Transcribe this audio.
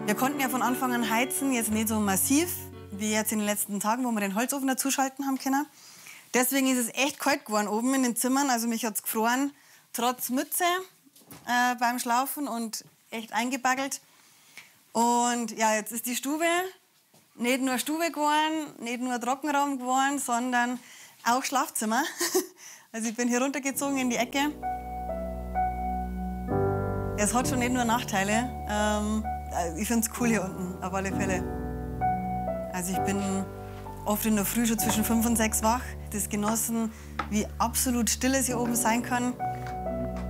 Wir konnten ja von Anfang an heizen, jetzt nicht so massiv wie jetzt in den letzten Tagen, wo wir den Holzofen dazuschalten haben können. Deswegen ist es echt kalt geworden oben in den Zimmern. Also mich hat es gefroren, trotz Mütze beim Schlafen und echt eingebaggelt. Und ja, jetzt ist die Stube nicht nur Stube geworden, nicht nur Trockenraum geworden, sondern auch Schlafzimmer. Also ich bin hier runtergezogen in die Ecke. Es hat schon nicht nur Nachteile. Ich finde es cool hier unten, auf alle Fälle. Also ich bin oft in der Früh schon zwischen 5 und 6 wach. Das genossen, wie absolut still es hier oben sein kann.